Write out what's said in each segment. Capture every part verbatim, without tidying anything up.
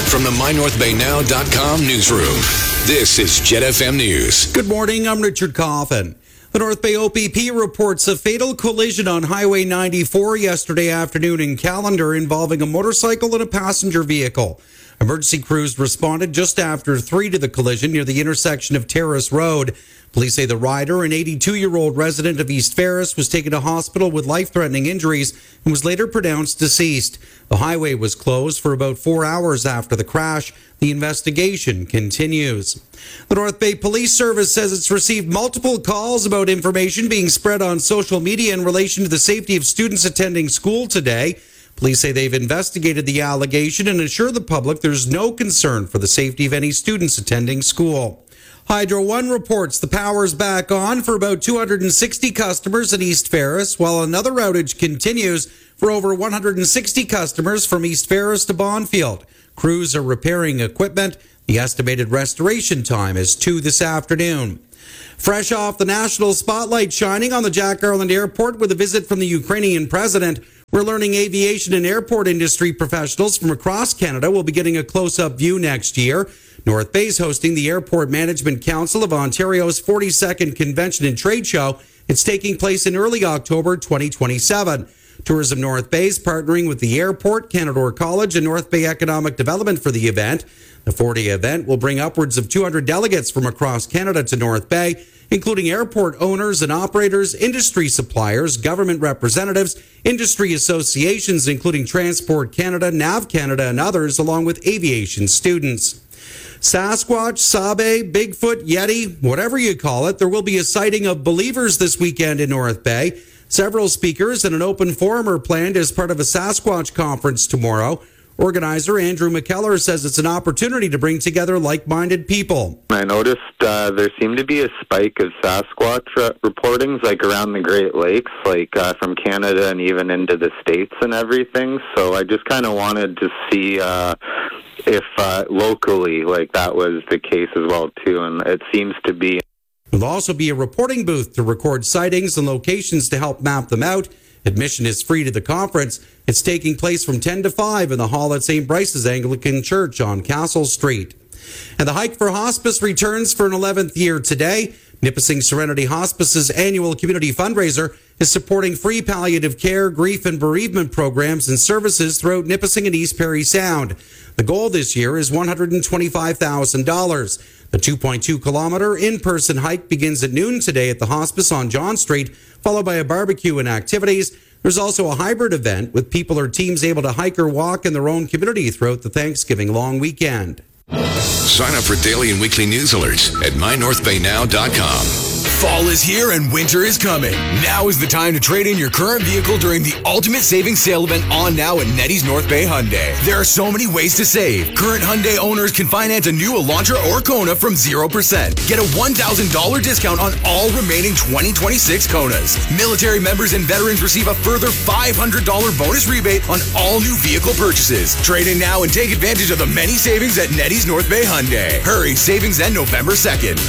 From the my north bay now dot com newsroom, this is Jet F M News. Good morning, I'm Richard Coffin. The North Bay O P P reports a fatal collision on Highway ninety-four yesterday afternoon in Callander involving a motorcycle and a passenger vehicle. Emergency crews responded just after three to the collision near the intersection of Terrace Road. Police say the rider, an eighty-two-year-old resident of East Ferris, was taken to hospital with life-threatening injuries and was later pronounced deceased. The highway was closed for about four hours after the crash. The investigation continues. The North Bay Police Service says it's received multiple calls about information being spread on social media in relation to the safety of students attending school today. Police say they've investigated the allegation and assure the public there's no concern for the safety of any students attending school. Hydro One reports the power is back on for about two hundred sixty customers in East Ferris, while another outage continues for over one hundred sixty customers from East Ferris to Bonfield. Crews are repairing equipment. The estimated restoration time is two this afternoon. Fresh off the national spotlight shining on the Jack Garland Airport with a visit from the Ukrainian president, we're learning aviation and airport industry professionals from across Canada will be getting a close-up view next year. North Bay is hosting the Airport Management Council of Ontario's forty-second Convention and Trade Show. It's taking place in early October twenty twenty-seven. Tourism North Bay is partnering with the airport, Canadore College, and North Bay Economic Development for the event. The four-day event will bring upwards of two hundred delegates from across Canada to North Bay, including airport owners and operators, industry suppliers, government representatives, industry associations, including Transport Canada, Nav Canada, and others, along with aviation students. Sasquatch, Sabe, Bigfoot, Yeti, whatever you call it, there will be a sighting of believers this weekend in North Bay. Several speakers and an open forum are planned as part of a Sasquatch conference tomorrow. Organizer Andrew McKellar says it's an opportunity to bring together like-minded people. I noticed uh, there seemed to be a spike of Sasquatch uh, reportings, like around the Great Lakes, like uh, from Canada and even into the States and everything. So I just kind of wanted to see uh, if uh, locally, like that was the case as well too, and it seems to be. There'll also be a reporting booth to record sightings and locations to help map them out. Admission is free to the conference. It's taking place from ten to five in the hall at Saint Bryce's Anglican Church on Castle Street. And the Hike for Hospice returns for an eleventh year today. Nipissing Serenity Hospice's annual community fundraiser is supporting free palliative care, grief and bereavement programs and services throughout Nipissing and East Perry Sound. The goal this year is one hundred twenty-five thousand dollars. The two point two kilometer in-person hike begins at noon today at the hospice on John Street, followed by a barbecue and activities. There's also a hybrid event with people or teams able to hike or walk in their own community throughout the Thanksgiving long weekend. Sign up for daily and weekly news alerts at my north bay now dot com. Fall is here and winter is coming. Now is the time to trade in your current vehicle during the Ultimate Savings Sale event on now at Neddy's North Bay Hyundai. There are so many ways to save. Current Hyundai owners can finance a new Elantra or Kona from zero percent. Get a one thousand dollars discount on all remaining twenty twenty-six Konas. Military members and veterans receive a further five hundred dollars bonus rebate on all new vehicle purchases. Trade in now and take advantage of the many savings at Neddy's North Bay Hyundai. Hurry, savings end November second.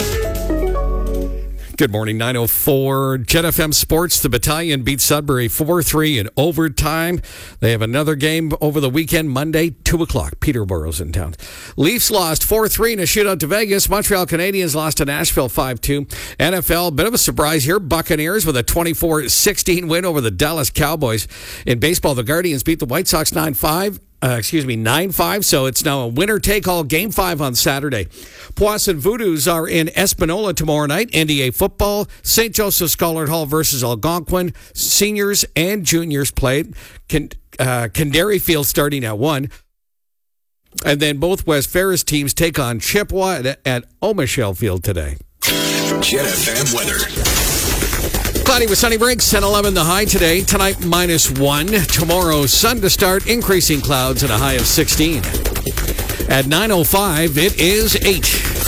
Good morning, nine oh four Jet F M Sports. The Battalion beat Sudbury four three in overtime. They have another game over the weekend, Monday, two o'clock. Peterborough's in town. Leafs lost four three in a shootout to Vegas. Montreal Canadiens lost to Nashville five two. N F L, bit of a surprise here. Buccaneers with a twenty-four sixteen win over the Dallas Cowboys. In baseball, the Guardians beat the White Sox nine five. Uh, excuse me, nine five, so it's now a winner-take-all Game five on Saturday. Poisson Voodoos are in Espanola tomorrow night. N D A football, Saint Joseph Scholar Hall versus Algonquin. Seniors and juniors played. Can, uh, Kandari Field starting at one. And then both West Ferris teams take on Chippewa at, at O'Michelle Field today. Jet F M weather. Cloudy with sunny breaks, ten eleven the high today. Tonight, minus one. Tomorrow, sun to start, increasing clouds at a high of sixteen. At nine oh five, it is eight.